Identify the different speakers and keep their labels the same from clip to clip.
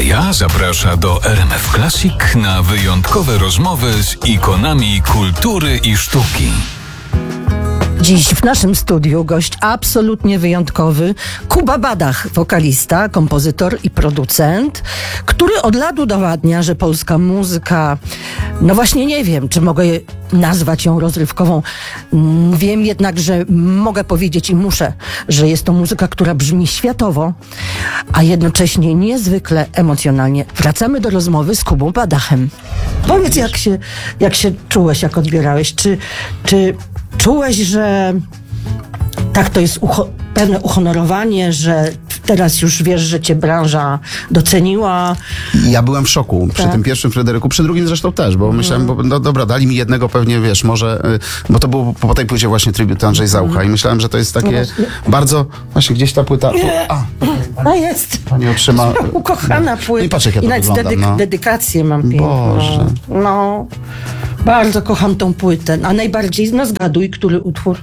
Speaker 1: Media zaprasza do RMF Classic na wyjątkowe rozmowy z ikonami kultury i sztuki.
Speaker 2: Dziś w naszym studiu gość absolutnie wyjątkowy, Kuba Badach, wokalista, kompozytor i producent, który od lat udowadnia, że polska muzyka, no właśnie nie wiem, czy mogę nazwać ją rozrywkową. Wiem jednak, że mogę powiedzieć i muszę, że jest to muzyka, która brzmi światowo, a jednocześnie niezwykle emocjonalnie. Wracamy do rozmowy z Kubą Badachem. Powiedz, jak się czułeś, jak odbierałeś? Czy czułeś, że tak, to jest pewne uhonorowanie, że teraz już wiesz, że cię branża doceniła?
Speaker 3: Ja byłem w szoku przy tym pierwszym Fryderyku, przy drugim zresztą też, bo myślałem, no dobra, dali mi jednego pewnie, wiesz, może, bo to było po tej płycie właśnie tribut Andrzej Zaucha i myślałem, że to jest takie bardzo, właśnie gdzieś ta płyta,
Speaker 2: Jest!
Speaker 3: Pani otrzyma.
Speaker 2: Ukochana płyta.
Speaker 3: I patrz, jak ja to
Speaker 2: I nawet
Speaker 3: wyglądam,
Speaker 2: dedykację mam piękną.
Speaker 3: Boże.
Speaker 2: No, bardzo kocham tą płytę, a najbardziej, no zgaduj, który utwór?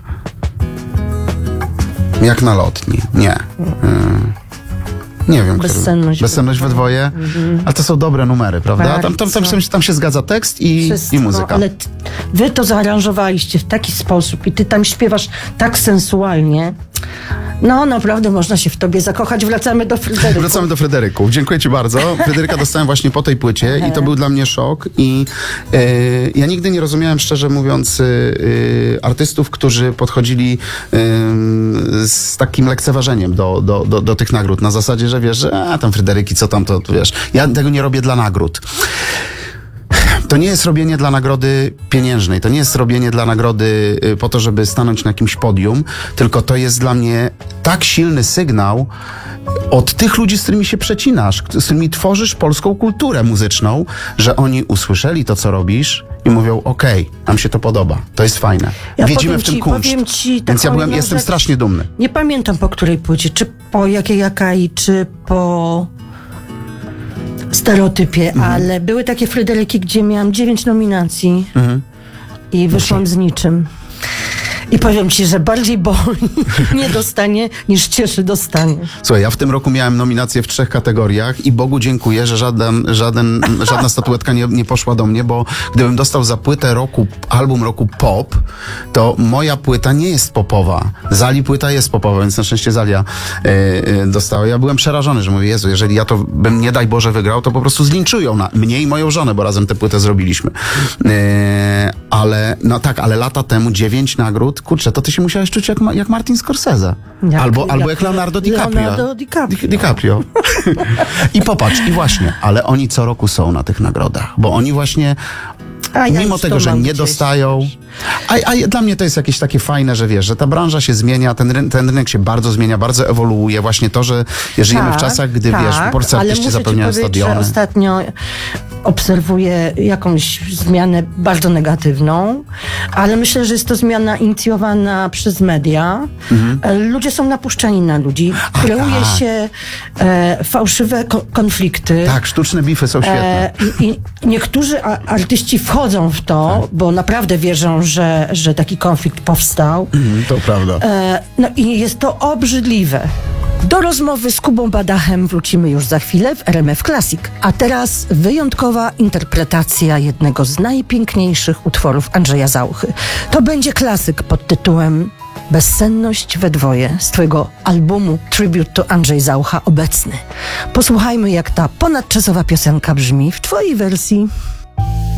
Speaker 3: Jak na lotni. Nie. Nie wiem. Bezsenność we dwoje. Ale to są dobre numery, prawda? Tam się zgadza tekst i muzyka.
Speaker 2: Ale wy to zaaranżowaliście w taki sposób i ty tam śpiewasz tak sensualnie. No, naprawdę można się w tobie zakochać. Wracamy do Fryderyków.
Speaker 3: Dziękuję ci bardzo. Fryderyka dostałem właśnie po tej płycie i to był dla mnie szok. I ja nigdy nie rozumiałem, szczerze mówiąc, artystów, którzy podchodzili z takim lekceważeniem do tych nagród. Na zasadzie, że wiesz, że tam Fryderyki, co tam, to wiesz. Ja tego nie robię dla nagród. To nie jest robienie dla nagrody pieniężnej, to nie jest robienie dla nagrody po to, żeby stanąć na jakimś podium, tylko to jest dla mnie tak silny sygnał od tych ludzi, z którymi się przecinasz, z którymi tworzysz polską kulturę muzyczną, że oni usłyszeli to, co robisz i mówią, okej, nam się to podoba, to jest fajne. Widzimy w tym kunszt. Więc ja jestem strasznie dumny.
Speaker 2: Nie pamiętam, po której płycie, czy po jakiej, czy po Stereotypie, ale były takie Fryderyki, gdzie miałam 9 nominacji i wyszłam z niczym. I powiem ci, że bardziej boli nie dostanie, niż cieszy dostanie.
Speaker 3: Słuchaj, ja w tym roku miałem nominacje w 3 kategoriach i Bogu dziękuję, że żadna statuetka nie poszła do mnie, bo gdybym dostał za płytę roku, album roku pop, to moja płyta nie jest popowa. Zali płyta jest popowa, więc na szczęście Zalia dostała. Ja byłem przerażony, że mówię, Jezu, jeżeli ja to bym, nie daj Boże, wygrał, to po prostu zlinczują mnie i moją żonę, bo razem tę płytę zrobiliśmy. Ale lata temu 9 nagród, kurczę, to ty się musiałeś czuć jak Martin Scorsese. Albo jak Leonardo DiCaprio. I popatrz, i właśnie, ale oni co roku są na tych nagrodach, bo oni właśnie mimo tego, że nie dostają. A dla mnie to jest jakieś takie fajne, że wiesz, że ta branża się zmienia, ten rynek się bardzo zmienia, bardzo ewoluuje. Właśnie to, że żyjemy w czasach, gdy wiesz, polscy artyści zapełniają stadiony.
Speaker 2: Że ostatnio obserwuję jakąś zmianę bardzo negatywną, ale myślę, że jest to zmiana inicjowana przez media. Ludzie są napuszczani na ludzi. Kreuje się fałszywe konflikty.
Speaker 3: Tak, sztuczne bify są świetne.
Speaker 2: I niektórzy artyści wchodzą w to, bo naprawdę wierzą, że taki konflikt powstał.
Speaker 3: To prawda.
Speaker 2: No i jest to obrzydliwe. Do rozmowy z Kubą Badachem wrócimy już za chwilę w RMF Classic. A teraz wyjątkowa interpretacja jednego z najpiękniejszych utworów Andrzeja Zauchy. To będzie klasyk pod tytułem Bezsenność we dwoje z twojego albumu Tribute to Andrzej Zaucha obecny. Posłuchajmy, jak ta ponadczasowa piosenka brzmi w twojej wersji.